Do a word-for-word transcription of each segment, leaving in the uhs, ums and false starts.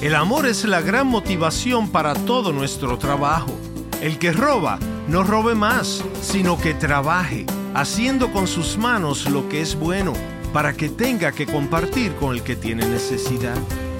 El amor es la gran motivación para todo nuestro trabajo. El que roba, no robe más, sino que trabaje, haciendo con sus manos lo que es bueno, para que tenga que compartir con el que tiene necesidad.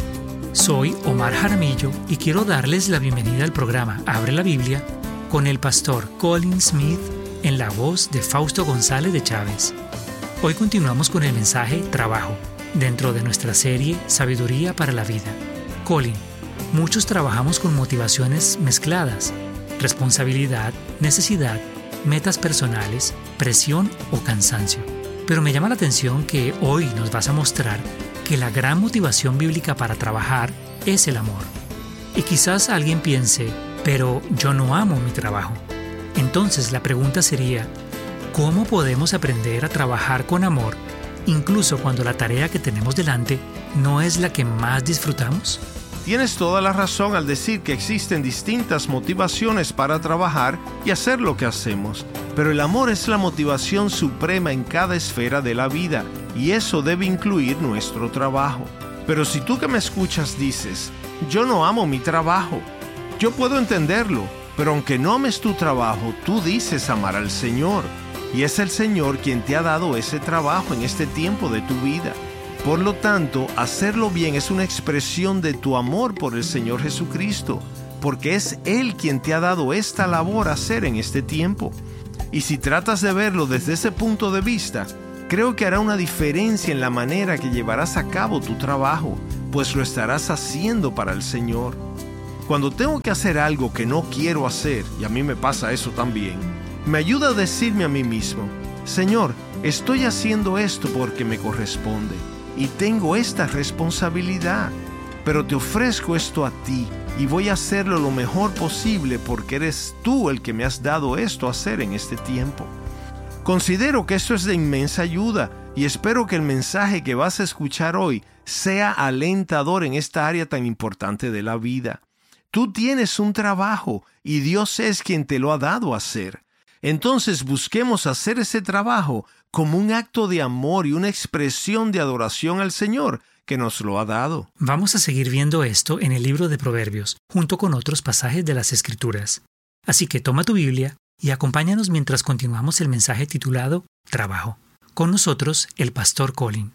Soy Omar Jaramillo y quiero darles la bienvenida al programa Abre la Biblia con el pastor Colin Smith en la voz de Fausto González de Chávez. Hoy continuamos con el mensaje Trabajo, dentro de nuestra serie Sabiduría para la Vida. Colin, muchos trabajamos con motivaciones mezcladas, responsabilidad, necesidad, metas personales, presión o cansancio. Pero me llama la atención que hoy nos vas a mostrar que la gran motivación bíblica para trabajar es el amor. Y quizás alguien piense, pero yo no amo mi trabajo. Entonces la pregunta sería, ¿cómo podemos aprender a trabajar con amor, incluso cuando la tarea que tenemos delante no es la que más disfrutamos? Tienes toda la razón al decir que existen distintas motivaciones para trabajar y hacer lo que hacemos, pero el amor es la motivación suprema en cada esfera de la vida, y eso debe incluir nuestro trabajo. Pero si tú que me escuchas dices, yo no amo mi trabajo, yo puedo entenderlo, pero aunque no ames tu trabajo, tú dices amar al Señor, y es el Señor quien te ha dado ese trabajo en este tiempo de tu vida. Por lo tanto, hacerlo bien es una expresión de tu amor por el Señor Jesucristo, porque es Él quien te ha dado esta labor a hacer en este tiempo. Y si tratas de verlo desde ese punto de vista, creo que hará una diferencia en la manera que llevarás a cabo tu trabajo, pues lo estarás haciendo para el Señor. Cuando tengo que hacer algo que no quiero hacer, y a mí me pasa eso también, me ayuda a decirme a mí mismo, Señor, estoy haciendo esto porque me corresponde. Y tengo esta responsabilidad, pero te ofrezco esto a ti y voy a hacerlo lo mejor posible porque eres tú el que me has dado esto a hacer en este tiempo. Considero que esto es de inmensa ayuda y espero que el mensaje que vas a escuchar hoy sea alentador en esta área tan importante de la vida. Tú tienes un trabajo y Dios es quien te lo ha dado a hacer. Entonces busquemos hacer ese trabajo como un acto de amor y una expresión de adoración al Señor que nos lo ha dado. Vamos a seguir viendo esto en el libro de Proverbios, junto con otros pasajes de las Escrituras. Así que toma tu Biblia y acompáñanos mientras continuamos el mensaje titulado Trabajo. Con nosotros, el pastor Colin.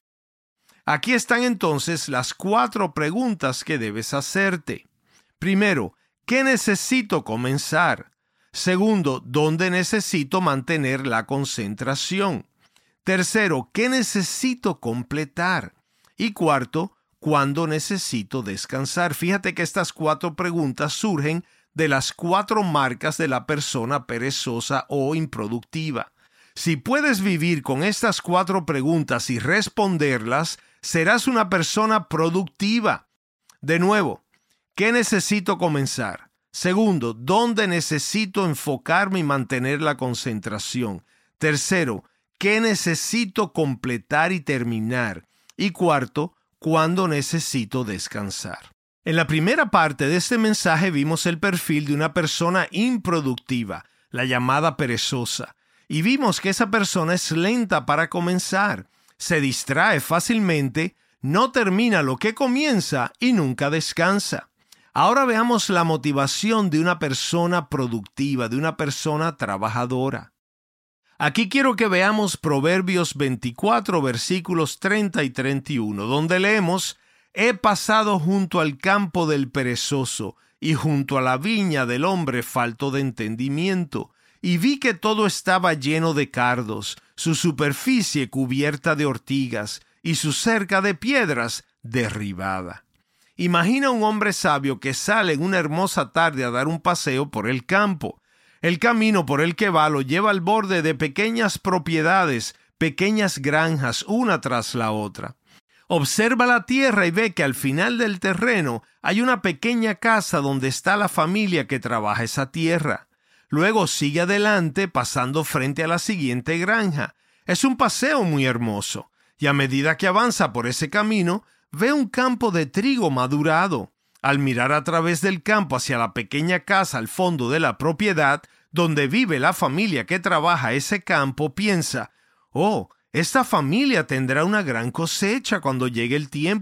Aquí están entonces las cuatro preguntas que debes hacerte. Primero, ¿qué necesito comenzar? Segundo, ¿dónde necesito mantener la concentración? Tercero, ¿qué necesito completar? Y cuarto, ¿cuándo necesito descansar? Fíjate que estas cuatro preguntas surgen de las cuatro marcas de la persona perezosa o improductiva. Si puedes vivir con estas cuatro preguntas y responderlas, serás una persona productiva. De nuevo, ¿qué necesito comenzar? Segundo, ¿dónde necesito enfocarme y mantener la concentración? Tercero, ¿qué necesito completar y terminar? Y cuarto, ¿cuándo necesito descansar? En la primera parte de este mensaje vimos el perfil de una persona improductiva, la llamada perezosa, y vimos que esa persona es lenta para comenzar, se distrae fácilmente, no termina lo que comienza y nunca descansa. Ahora veamos la motivación de una persona productiva, de una persona trabajadora. Aquí quiero que veamos Proverbios veinticuatro, versículos treinta y treinta y uno, donde leemos, «He pasado junto al campo del perezoso y junto a la viña del hombre falto de entendimiento, y vi que todo estaba lleno de cardos, su superficie cubierta de ortigas y su cerca de piedras derribada». Imagina un hombre sabio que sale en una hermosa tarde a dar un paseo por el campo. El camino por el que va lo lleva al borde de pequeñas propiedades, pequeñas granjas, una tras la otra. Observa la tierra y ve que al final del terreno hay una pequeña casa donde está la familia que trabaja esa tierra. Luego sigue adelante pasando frente a la siguiente granja. Es un paseo muy hermoso, y a medida que avanza por ese camino, ve un campo de trigo madurado. Al mirar a través del campo hacia la pequeña casa al fondo de la propiedad, donde vive la familia que trabaja ese campo, piensa, «Oh, esta familia tendrá una gran cosecha cuando llegue el tiempo,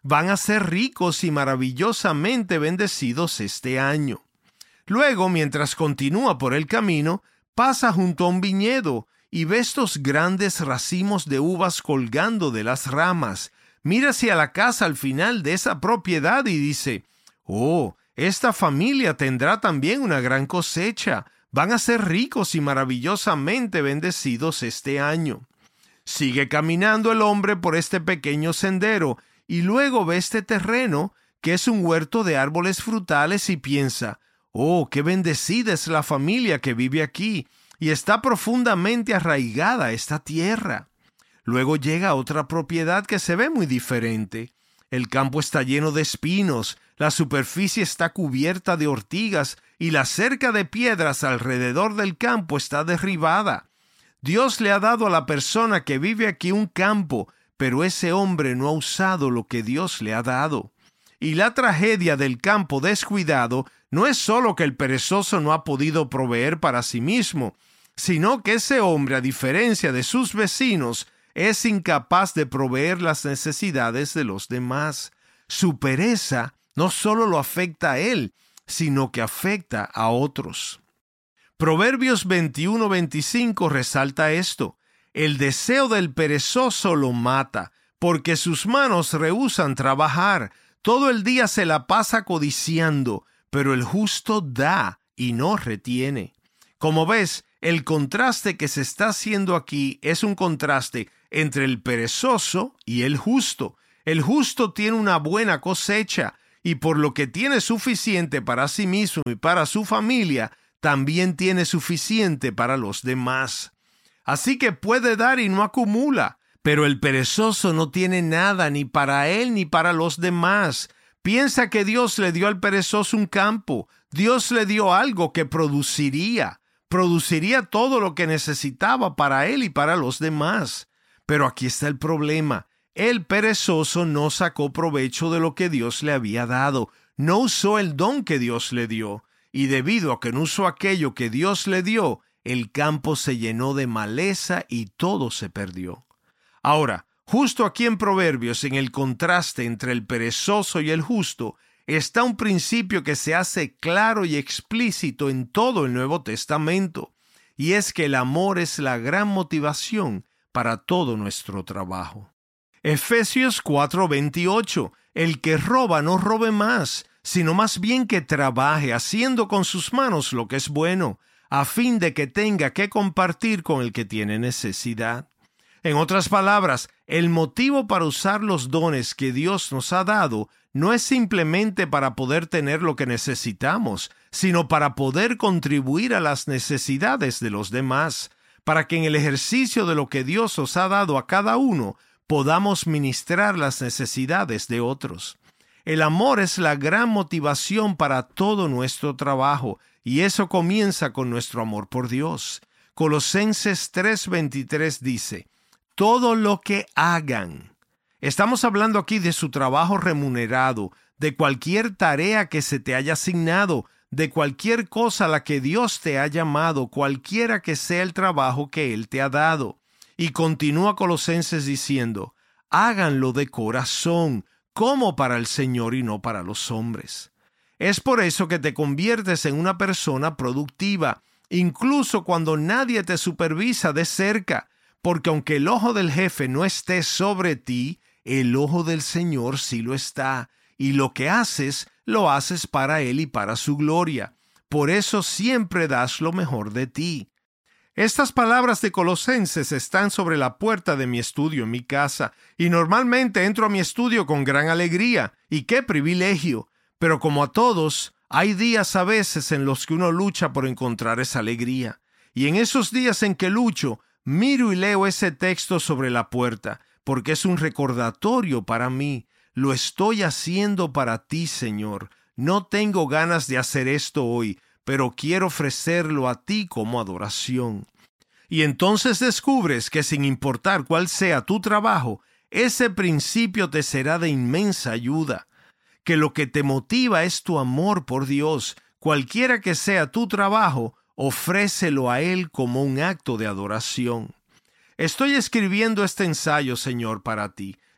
Van a ser ricos y maravillosamente bendecidos este año. Luego, mientras continúa por el camino, pasa junto a un viñedo y ve estos grandes racimos de uvas colgando de las ramas. Mira hacia la casa al final de esa propiedad y dice: «Oh, esta familia tendrá también una gran cosecha. Van a ser ricos y maravillosamente bendecidos este año». Sigue caminando el hombre por este pequeño sendero y luego ve este terreno, que es un huerto de árboles frutales, y piensa: «Oh, qué bendecida es la familia que vive aquí, y está profundamente arraigada esta tierra». Luego llega a otra propiedad que se ve muy diferente. El campo está lleno de espinos, la superficie está cubierta de ortigas y la cerca de piedras alrededor del campo está derribada. Dios le ha dado a la persona que vive aquí un campo, pero ese hombre no ha usado lo que Dios le ha dado. Y la tragedia del campo descuidado no es solo que el perezoso no ha podido proveer para sí mismo, sino que ese hombre, a diferencia de sus vecinos, es incapaz de proveer las necesidades de los demás. Su pereza no solo lo afecta a él, sino que afecta a otros. Proverbios veintiuno veinticinco resalta esto: «El deseo del perezoso lo mata, porque sus manos rehúsan trabajar. Todo el día se la pasa codiciando, pero el justo da y no retiene». Como ves, el contraste que se está haciendo aquí es un contraste entre el perezoso y el justo. El justo tiene una buena cosecha, y por lo que tiene suficiente para sí mismo y para su familia, también tiene suficiente para los demás. Así que puede dar y no acumula, pero el perezoso no tiene nada ni para él ni para los demás. Piensa que Dios le dio al perezoso un campo. Dios le dio algo que produciría. Produciría todo lo que necesitaba para él y para los demás. Pero aquí está el problema. El perezoso no sacó provecho de lo que Dios le había dado. No usó el don que Dios le dio. Y debido a que no usó aquello que Dios le dio, el campo se llenó de maleza y todo se perdió. Ahora, justo aquí en Proverbios, en el contraste entre el perezoso y el justo, está un principio que se hace claro y explícito en todo el Nuevo Testamento, y es que el amor es la gran motivación para todo nuestro trabajo. Efesios cuatro veintiocho: «El que roba no robe más, sino más bien que trabaje, haciendo con sus manos lo que es bueno, a fin de que tenga que compartir con el que tiene necesidad». En otras palabras, el motivo para usar los dones que Dios nos ha dado no es simplemente para poder tener lo que necesitamos, sino para poder contribuir a las necesidades de los demás, para que en el ejercicio de lo que Dios nos ha dado a cada uno podamos ministrar las necesidades de otros. El amor es la gran motivación para todo nuestro trabajo, y eso comienza con nuestro amor por Dios. Colosenses tres veintitrés dice: «Todo lo que hagan». Estamos hablando aquí de su trabajo remunerado, de cualquier tarea que se te haya asignado, de cualquier cosa a la que Dios te ha llamado, cualquiera que sea el trabajo que Él te ha dado. Y continúa Colosenses diciendo: «Háganlo de corazón, como para el Señor y no para los hombres». Es por eso que te conviertes en una persona productiva, incluso cuando nadie te supervisa de cerca, porque aunque el ojo del jefe no esté sobre ti, el ojo del Señor sí lo está, y lo que haces, lo haces para Él y para su gloria. Por eso siempre das lo mejor de ti. Estas palabras de Colosenses están sobre la puerta de mi estudio en mi casa, y normalmente entro a mi estudio con gran alegría, y qué privilegio. Pero como a todos, hay días a veces en los que uno lucha por encontrar esa alegría. Y en esos días en que lucho, miro y leo ese texto sobre la puerta, porque es un recordatorio para mí. Lo estoy haciendo para ti, Señor. No tengo ganas de hacer esto hoy, pero quiero ofrecerlo a ti como adoración. Y entonces descubres que sin importar cuál sea tu trabajo, ese principio te será de inmensa ayuda. Que lo que te motiva es tu amor por Dios. Cualquiera que sea tu trabajo, ofrécelo a Él como un acto de adoración. Estoy escribiendo este ensayo, Señor, para ti.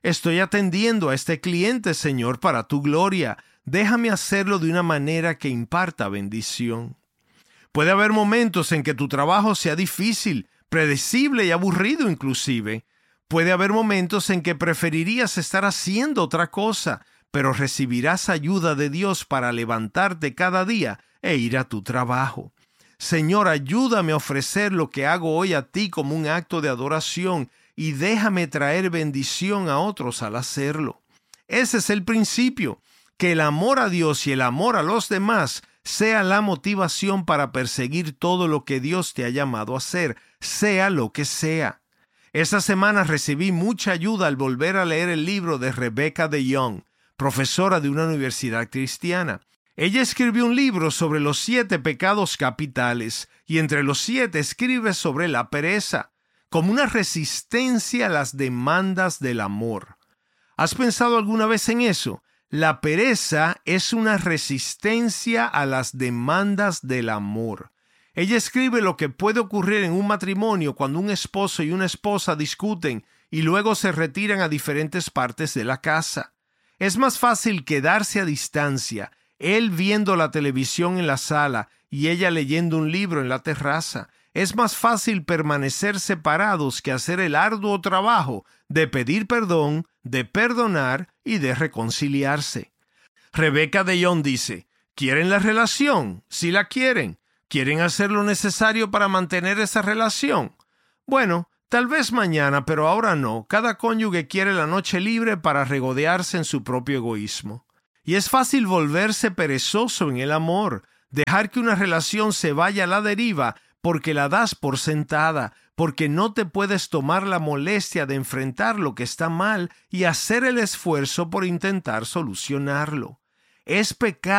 Estoy atendiendo a este cliente, Señor, para tu gloria. Déjame hacerlo de una manera que imparta bendición. Puede haber momentos en que tu trabajo sea difícil, predecible y aburrido inclusive. Puede haber momentos en que preferirías estar haciendo otra cosa, pero recibirás ayuda de Dios para levantarte cada día e ir a tu trabajo. Señor, ayúdame a ofrecer lo que hago hoy a ti como un acto de adoración y déjame traer bendición a otros al hacerlo. Ese es el principio, que el amor a Dios y el amor a los demás sea la motivación para perseguir todo lo que Dios te ha llamado a hacer, sea lo que sea. Esta semana recibí mucha ayuda al volver a leer el libro de Rebecca de Young, profesora de una universidad cristiana. Ella escribió un libro sobre los siete pecados capitales y entre los siete escribe sobre la pereza, como una resistencia a las demandas del amor. ¿Has pensado alguna vez en eso? La pereza es una resistencia a las demandas del amor. Ella escribe lo que puede ocurrir en un matrimonio cuando un esposo y una esposa discuten y luego se retiran a diferentes partes de la casa. Es más fácil quedarse a distancia, él viendo la televisión en la sala y ella leyendo un libro en la terraza. Es más fácil permanecer separados que hacer el arduo trabajo de pedir perdón, de perdonar y de reconciliarse. Rebecca de Young dice, ¿quieren la relación? Si la quieren. ¿Quieren hacer lo necesario para mantener esa relación? Bueno, tal vez mañana, pero ahora no. Cada cónyuge quiere la noche libre para regodearse en su propio egoísmo. Y es fácil volverse perezoso en el amor, dejar que una relación se vaya a la deriva porque la das por sentada, porque no te puedes tomar la molestia de enfrentar lo que está mal y hacer el esfuerzo por intentar solucionarlo. Es pecado